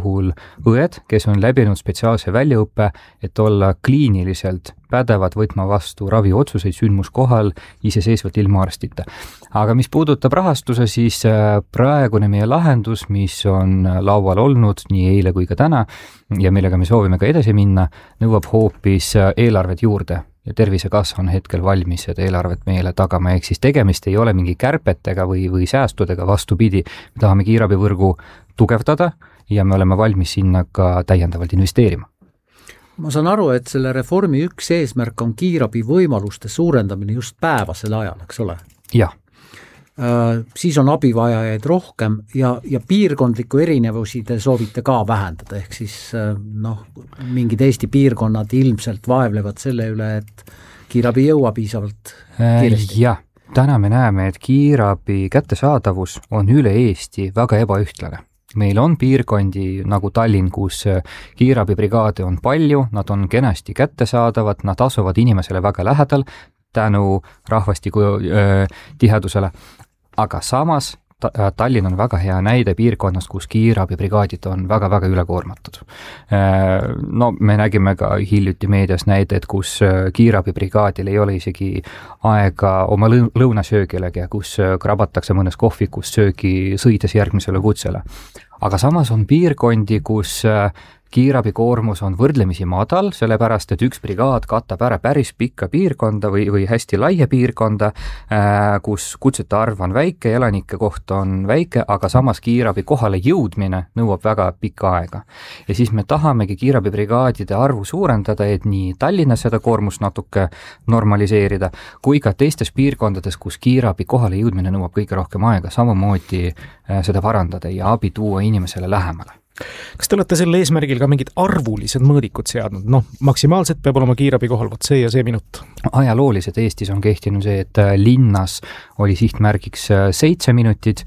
puhul õed, kes on läbinud spetsiaalse väljaõppe, et olla kliiniliselt pädevad võtma vastu raviotsuseid sündmuskohal iseseisvalt ilma arstita. Aga mis puudutab rahastuse, siis praegune meie lahendus, mis on laual olnud nii eile kui ka täna ja millega me soovime ka edasi minna, nõuab hoopis eelarvet juurde. Ja Tervisekassa on hetkel valmis seda eelarvet meile tagama, ehk siis tegemist ei ole mingi kärpetega või säästudega, vastupidi. Me tahame kiirabivõrgu tugevdada ja me oleme valmis sinna ka täiendavalt investeerima. Ma saan aru, et selle reformi üks eesmärk on kiirabi võimaluste suurendamine just päevasel ajal, eks ole? Jah. Siis on abivajajaid rohkem ja piirkondliku erinevusi te soovite ka vähendada, ehk siis mingid Eesti piirkonnad ilmselt vaevlevad selle üle, et kiirabi jõua piisavalt kiiresti. Jah, täna me näeme, et kiirabi kättesaadavus on üle Eesti väga ebaühtlane. Meil on piirkondi nagu Tallinn, kus kiirabibrigaade on palju, nad on kenasti kättesaadavad, nad asuvad inimesele väga lähedal tänu rahvastiku tihedusele. Aga samas Tallinn on väga hea näide piirkonnast, kus kiirabibrigaadid on väga-väga ülekoormatud. No me nägime ka hiljuti meedias näidet, kus kiirabibrigaadil ei ole isegi aega oma lõunasöögilegi, kus krabatakse mõnes kohvikus söögi sõides järgmisele kutsele. Aga samas on piirkondi, kus kiirabi koormus on võrdlemisi madal, sellepärast, et üks brigaad katab ära päris pikka piirkonda või hästi laia piirkonda, kus kutsete arv on väike, elanike koht on väike, aga samas kiirabi kohale jõudmine nõuab väga pikka aega. Ja siis me tahamegi kiirabibrigaadide arvu suurendada, et nii Tallinnas seda koormust natuke normaliseerida, kui ka teistes piirkondades, kus kiirabi kohale jõudmine nõuab kõige rohkem aega, samamoodi seda parandada ja abi tuua inimesele lähemale. Kas te olete selle eesmärgil ka mingid arvulised mõõdikud seadnud? Maksimaalselt peab olema kiirabi kohal see ja see minut. Ajalooliselt Eestis on kehtinud see, et linnas oli sihtmärgiks 7 minutit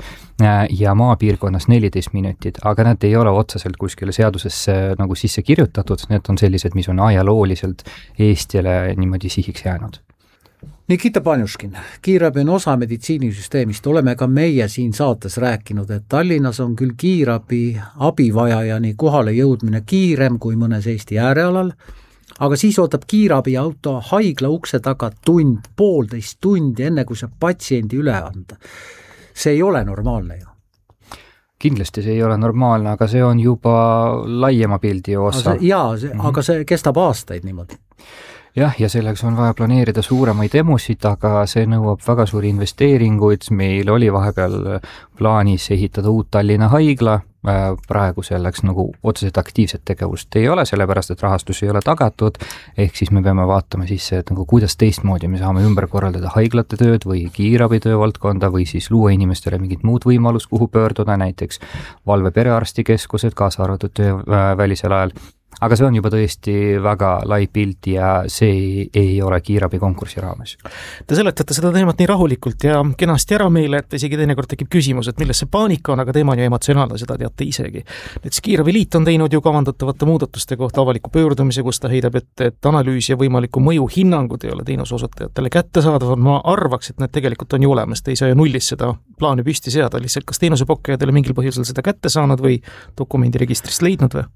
ja maapiirkonnas 14 minutit, aga need ei ole otseselt kuskile seadusesse nagu sisse kirjutatud, need on sellised, mis on ajalooliselt Eestile niimoodi sihiks jäänud. Nikita Panjuškin, kiirabi on osa meditsiinisüsteemist, oleme ka meie siin saates rääkinud, et Tallinnas on küll kiirabi abivajajani kohale jõudmine kiirem kui mõnes Eesti äärealal, aga siis ootab kiirabi auto haigla ukse taga poolteist tundi, enne kui saab patsiendi üle anda. See ei ole normaalne ju. Kindlasti see ei ole normaalne, aga see on juba laiema pildi osa. Aga see kestab aastaid niimoodi. Jah, ja selleks on vaja planeerida suuremaid emusid, aga see nõuab väga suuri investeeringuid. Meil oli vahepeal plaanis ehitada uut Tallinna haigla, praegu selleks nagu otseselt aktiivset tegevust ei ole, sellepärast et rahastus ei ole tagatud, ehk siis me peame vaatama sisse, et nagu kuidas teistmoodi me saame ümber korraldada haiglate tööd või kiirabitöö valdkonda või siis luua inimestele mingit muud võimalust, kuhu pöörduda, näiteks valve perearstikeskused, kaasa arvatud töö välisel ajal. Aga see on juba tõesti väga lai pilt ja see ei ole kiirabi konkursi raames. Te seletate seda teemat nii rahulikult ja kenasti ära meile, et isegi teinekord tekib küsimus, et milles see paanika on, aga teema on ju emotsionaalne, seda teate isegi. Näiteks Kiirabiliit on teinud ju kavandatavate muudatuste kohta avaliku pöördumise, kus ta heidab, et analüüs ja võimaliku mõju hinnangud ei ole teenusosutajatele kättesaadav. Ma arvaks, et need tegelikult on ju olemas, te ei saa ju nullis seda plaani püsti seada, lihtsalt kas teenusepakkujad ei ole mingil põhjusel seda kätte saanud või dokumendiregistrist leidnud või?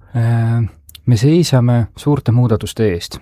Me seisame suurte muudatuste eest.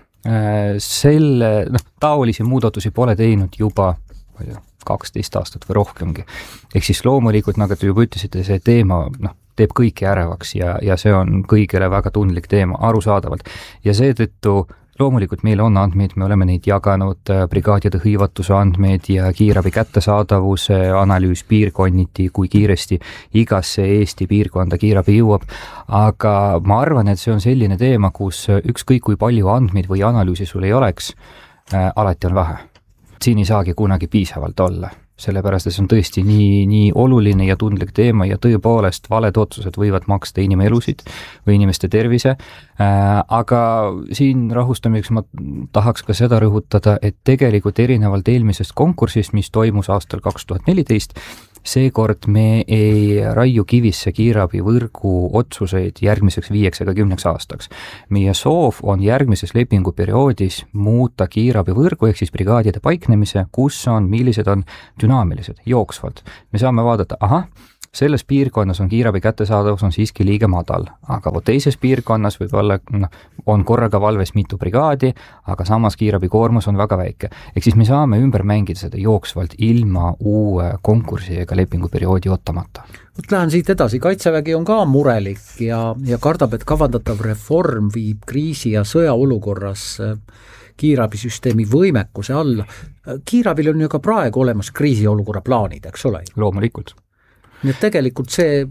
Taolisi muudatusi pole teinud juba 12 aastat või rohkemgi. Ehk siis loomulikult, nagu te juba ütlesite, see teema teeb kõiki ärevaks ja see on kõigile väga tundlik teema, arusaadavalt. Ja seetõttu loomulikult meil on andmeid, me oleme neid jaganud, brigaadide hõivatuse andmeid ja kiirabi kättesaadavuse analüüs piirkonniti, kui kiiresti igasse Eesti piirkonda kiirabi jõuab. Aga ma arvan, et see on selline teema, kus ükskõik kui palju andmeid või analüüsi sul ei oleks, alati on vähe. Siin ei saagi kunagi piisavalt olla. Sellepärast, et see on tõesti nii oluline ja tundlik teema ja tõepoolest valed otsused võivad maksta inimelusid või inimeste tervise. Aga siin rahustamiseks ma tahaks ka seda rõhutada, et tegelikult erinevalt eelmisest konkursist, mis toimus aastal 2014, seekord me ei raiu kivisse kiirabivõrgu otsuseid järgmiseks 5 ega 10 aastaks. Meie soov on järgmises lepinguperioodis muuta kiirabivõrgu ehk siis brigaadide paiknemise, kus on, millised on dünaamilised, jooksvalt. Me saame vaadata, selles piirkonnas on kiirabi kättesaadavus on siiski liiga madal, aga teises piirkonnas võib-olla on korraga valves mitu brigaadi, aga samas kiirabi koormus on väga väike. Ehk siis me saame ümber mängida seda jooksvalt ilma uue konkursi ega lepinguperioodi ootamata. Lähen siit edasi, Kaitsevägi on ka murelik ja kardab, et kavandatav reform viib kriisi ja sõjaolukorras kiirabisüsteemi võimekuse alla. Kiirabil on ju ka praegu olemas kriisiolukorra plaanid, eks ole? Loomulikult. Nii et tegelikult see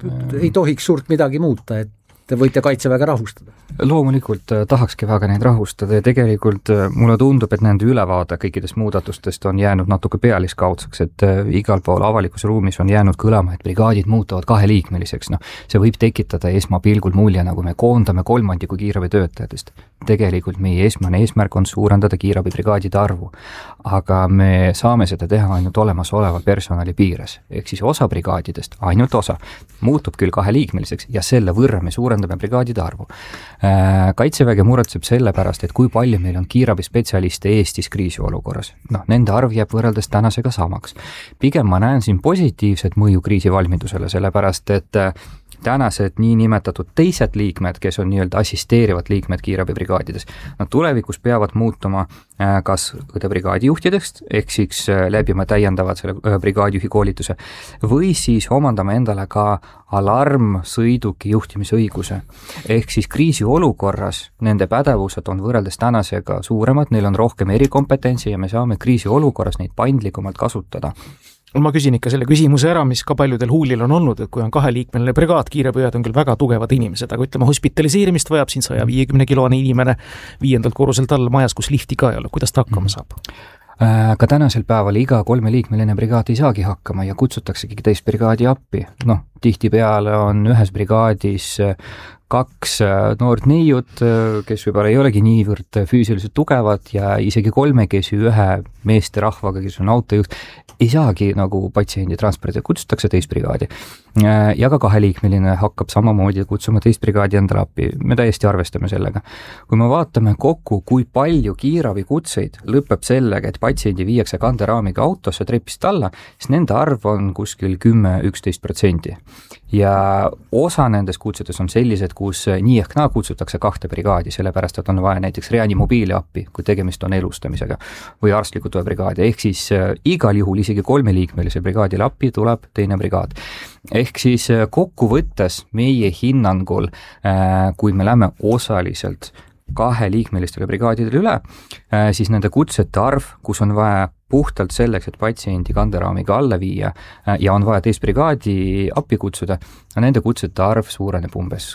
ei tohiks suurt midagi muuta, et te võite Kaitseväge rahustada. Loomulikult tahakski väga neid rahustada ja tegelikult mulle tundub, et nende ülevaade kõikidest muudatustest on jäänud natuke pealiskaudseks, et igal pool avalikus ruumis on jäänud kõlama, et brigaadid muutuvad kaheliikmeliseks. See võib tekitada esmapilgul mulje, nagu me koondame kolmandiku kiirabitöötajatest. Tegelikult meie esmane eesmärk on suurendada kiirabibrigaadide arvu, aga me saame seda teha ainult olemasoleva personali piires. Ehk siis osa brigaadidest, ainult osa, muutub küll kaheliikmeliseks ja selle võrra me suurendame brigaadide arvu. Kaitsevägi muretseb selle pärast, et kui palju meil on kiirabispetsialiste Eestis kriisiolukorras. Nende arv jääb võrreldes tänasega samaks. Pigem ma näen siin positiivset mõju kriisivalmidusele, sellepärast et tänased niinimetatud teised liikmed, kes on nii-öelda assisteerivad liikmed kiirabibrigaadides, nad tulevikus peavad muutuma kas õdebrigaadi juhtidest, ehk siis läbima täiendavad selle brigaadijuhi koolituse, või siis omandama endale ka alarmsõiduki juhtimisõiguse. Ehk siis kriisiolukorras nende pädevused on võrreldes tänasega suuremad, neil on rohkem erikompetentsi ja me saame kriisiolukorras neid paindlikumalt kasutada. Ma küsin ikka selle küsimuse ära, mis ka paljudel huulil on olnud, et kui on kaheliikmeline brigaad, kiirabijad on küll väga tugevad inimesed, aga ütleme, hospitaliseerimist vajab siin 150-kilone inimene 5. korruselt all majas, kus lifti ka ei ole. Kuidas ta hakkama saab? Ka tänasel päeval iga 3-liikmeline brigaad ei saagi hakkama ja kutsutaksegi teist brigaadi appi. Tihtipeale on ühes brigaadis 2 noort neiut, kes võib-olla ei olegi niivõrd füüsiliselt tugevad ja isegi 3, kes ühe meeste rahvaga, kes on autojuht, ei saagi nagu patsiendi transpordi, kutsutakse teist brigaadi. Ja ka 2-liikmeline hakkab samamoodi kutsuma teist brigaadi endale appi. Me täiesti arvestame sellega. Kui me vaatame kokku, kui palju kiirabikutseid lõpeb sellega, et patsiendi viiakse kanderaamiga autosse trepist alla, siis nende arv on kuskil 10-11%. Ja osa nendest kutsetes on sellised, kus nii ehk naa kutsutakse 2 brigaadi, sellepärast, et on vaja näiteks reanimobiili appi, kui tegemist on elustamisega, või arstliku toe brigaadi. Ehk siis igal juhul isegi 3-liikmelise brigaadile appi tuleb teine brigaad. Ehk siis kokkuvõttes meie hinnangul, kui me lähme osaliselt 2-liikmelistele brigaadidele üle, siis nende kutsete arv, kus on vaja puhtalt selleks, et patsiendi kanderaamiga alla viia ja on vaja teist brigaadi appi kutsuda, nende kutsete arv suureneb umbes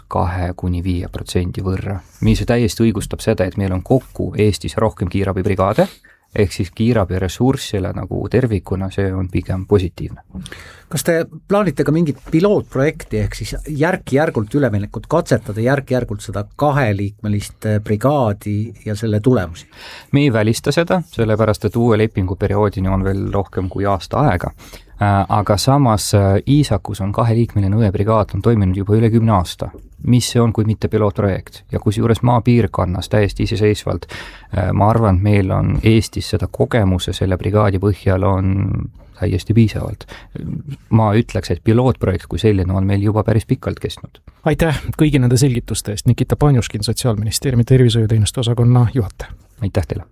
2-5% võrra, mis täiesti õigustab seda, et meil on kokku Eestis rohkem kiirabibrigaade, ehk siis kiirabi ressursile nagu tervikuna, see on pigem positiivne. Kas te plaanite ka mingit pilootprojekti, ehk siis järk-järgult üleminekut katsetada, järk-järgult seda 2-liikmelist brigaadi ja selle tulemusi? Me ei välista seda, sellepärast et uue lepinguperioodini on veel rohkem kui aasta aega. Aga samas Iisakus on 2-liikmeline õebrigaad on toiminud juba üle 10 aasta. Mis see on, kui mitte pilootprojekt? Ja kusjuures maapiirkonnas täiesti iseseisvalt, ma arvan, et meil on Eestis seda kogemuse selle brigaadi põhjal on täiesti piisavalt. Ma ütleks, et pilootprojekt kui selline on meil juba päris pikalt kestnud. Aitäh kõigi nende selgituste eest, Nikita Panjuškin, Sotsiaalministeeriumi tervishoiuteenuste osakonna juhataja. Aitäh teile!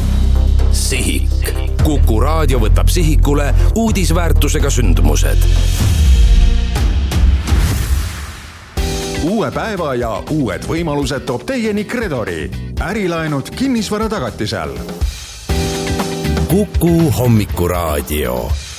Sihik. Kuku raadio võtab sihikule uudisväärtusega sündmused. Uue päeva ja uued võimalused toob teieni Credori. Ärilaenud kinnisvara tagatisel. Kuku hommikuraadio.